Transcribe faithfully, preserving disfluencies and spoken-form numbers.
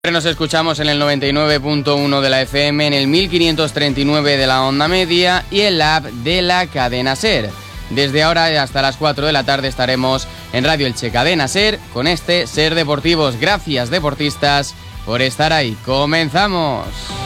Nos escuchamos en el noventa y nueve punto uno de la F M, en el mil quinientos treinta y nueve de la onda media y en la app de la cadena SER. Desde ahora hasta las cuatro de la tarde estaremos en Radio Elche Cadena SER con este SER Deportivos. Gracias, deportistas, por estar ahí. ¡Comenzamos!